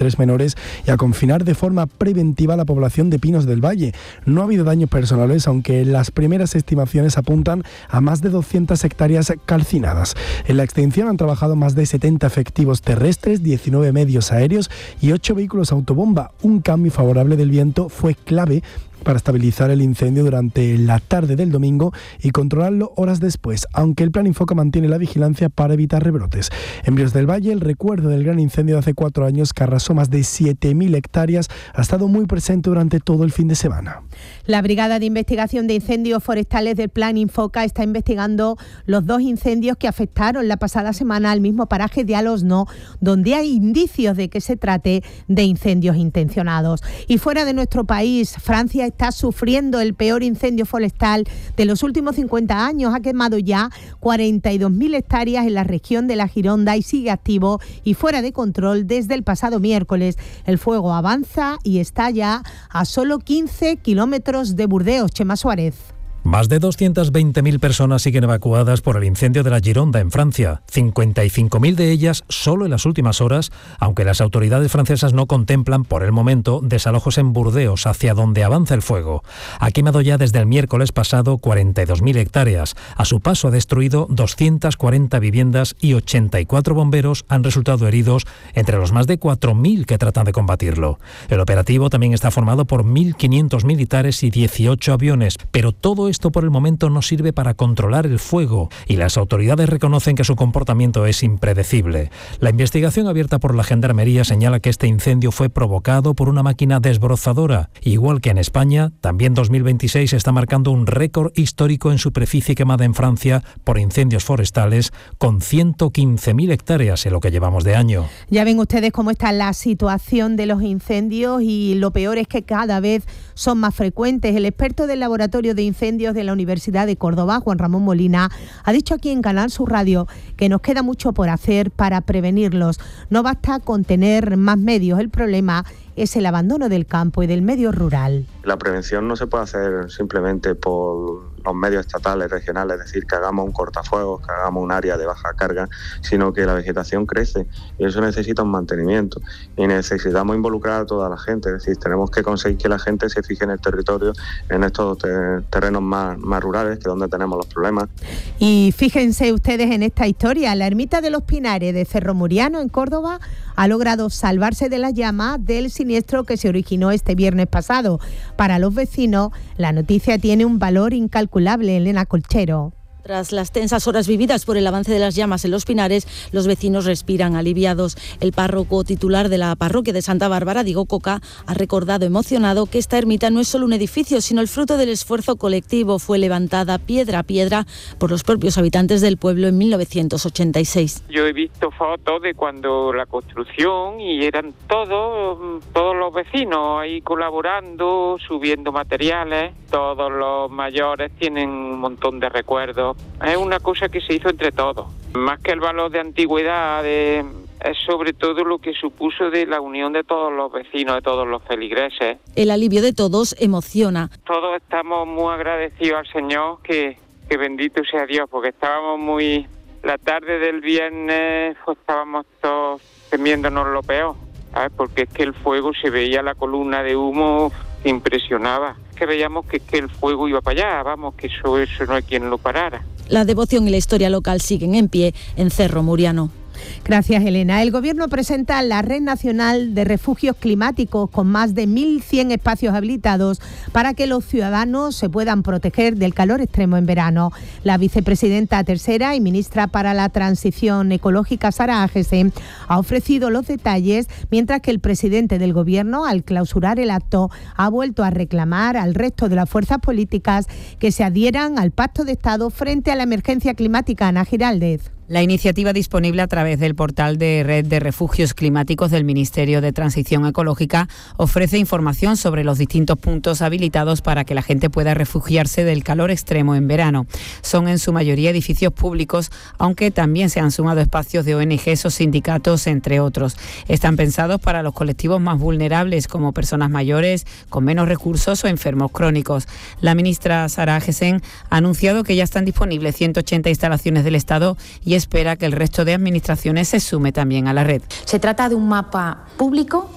mayores menores y a confinar de forma preventiva a la población de Pinos del Valle. No ha habido daños personales, aunque las primeras estimaciones apuntan a más de 200 hectáreas calcinadas. En la extinción han trabajado más de 70 efectivos terrestres, 19 medios aéreos y 8 vehículos autobomba. Un cambio favorable del viento fue clave para estabilizar el incendio durante la tarde del domingo y controlarlo horas después, aunque el Plan Infoca mantiene la vigilancia para evitar rebrotes. En Pinos del Valle, el recuerdo del gran incendio de hace 4 años que arrasó más de 7.000 hectáreas ha estado muy presente durante todo el fin de semana. La Brigada de Investigación de Incendios Forestales del Plan Infoca está investigando los 2 incendios que afectaron la pasada semana al mismo paraje de Alosno, donde hay indicios de que se trate de incendios intencionados. Y fuera de nuestro país, Francia está sufriendo el peor incendio forestal de los últimos 50 años. Ha quemado ya 42.000 hectáreas en la región de la Gironda y sigue activo y fuera de control desde el pasado miércoles. El fuego avanza y está ya a solo 15 kilómetros de Burdeos. Chema Suárez. Más de 220.000 personas siguen evacuadas por el incendio de la Gironda en Francia, 55.000 de ellas solo en las últimas horas, aunque las autoridades francesas no contemplan por el momento desalojos en Burdeos, hacia donde avanza el fuego. Ha quemado ya desde el miércoles pasado 42.000 hectáreas. A su paso ha destruido 240 viviendas y 84 bomberos han resultado heridos entre los más de 4.000 que tratan de combatirlo. El operativo también está formado por 1.500 militares y 18 aviones, pero todo esto por el momento no sirve para controlar el fuego y las autoridades reconocen que su comportamiento es impredecible. La investigación abierta por la Gendarmería señala que este incendio fue provocado por una máquina desbrozadora. Igual que en España, también 2026 está marcando un récord histórico en superficie quemada en Francia por incendios forestales, con 115.000 hectáreas en lo que llevamos de año. Ya ven ustedes cómo está la situación de los incendios y lo peor es que cada vez son más frecuentes. El experto del Laboratorio de Incendios de la Universidad de Córdoba, Juan Ramón Molina, ha dicho aquí en Canal Sur Radio que nos queda mucho por hacer para prevenirlos. No basta con tener más medios, el problema es el abandono del campo y del medio rural. La prevención no se puede hacer simplemente por los medios estatales, regionales, es decir, que hagamos un cortafuegos, que hagamos un área de baja carga, sino que la vegetación crece y eso necesita un mantenimiento y necesitamos involucrar a toda la gente, es decir, tenemos que conseguir que la gente se fije en el territorio, en estos terrenos más rurales, que es donde tenemos los problemas. Y fíjense ustedes en esta historia, la ermita de los Pinares de Cerro Muriano en Córdoba ha logrado salvarse de las llamas del siniestro que se originó este viernes pasado. Para los vecinos, la noticia tiene un valor incalculable. Elena Colchero. Tras las tensas horas vividas por el avance de las llamas en los Pinares, los vecinos respiran aliviados. El párroco titular de la parroquia de Santa Bárbara, Diego Coca, ha recordado emocionado que esta ermita no es solo un edificio, sino el fruto del esfuerzo colectivo. Fue levantada piedra a piedra por los propios habitantes del pueblo en 1986. Yo he visto fotos de cuando la construcción y eran todos los vecinos ahí colaborando, subiendo materiales. Todos los mayores tienen un montón de recuerdos. Es una cosa que se hizo entre todos. Más que el valor de antigüedad, es sobre todo lo que supuso de la unión de todos los vecinos, de todos los feligreses. El alivio de todos emociona. Todos estamos muy agradecidos al Señor, que bendito sea Dios, porque estábamos muy... La tarde del viernes pues, estábamos todos temiéndonos lo peor, ¿sabes? Porque es que el fuego, se veía la columna de humo, impresionaba. Que veíamos que el fuego iba para allá, vamos, que eso no hay quien lo parara. La devoción y la historia local siguen en pie en Cerro Muriano. Gracias, Elena. El Gobierno presenta la Red Nacional de Refugios Climáticos con más de 1.100 espacios habilitados para que los ciudadanos se puedan proteger del calor extremo en verano. La vicepresidenta tercera y ministra para la Transición Ecológica, Sara Agesen, ha ofrecido los detalles, mientras que el presidente del Gobierno, al clausurar el acto, ha vuelto a reclamar al resto de las fuerzas políticas que se adhieran al Pacto de Estado frente a la emergencia climática. Ana Giraldez. La iniciativa, disponible a través del portal de Red de Refugios Climáticos del Ministerio de Transición Ecológica, ofrece información sobre los distintos puntos habilitados para que la gente pueda refugiarse del calor extremo en verano. Son en su mayoría edificios públicos, aunque también se han sumado espacios de ONGs o sindicatos, entre otros. Están pensados para los colectivos más vulnerables, como personas mayores, con menos recursos o enfermos crónicos. La ministra Sara Agesen ha anunciado que ya están disponibles 180 instalaciones del Estado y espera que el resto de administraciones se sume también a la red. Se trata de un mapa público